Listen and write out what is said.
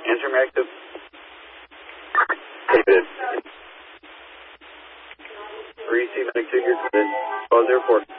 Answer me active. David. Receive medic 2 here to the Buzz Airport.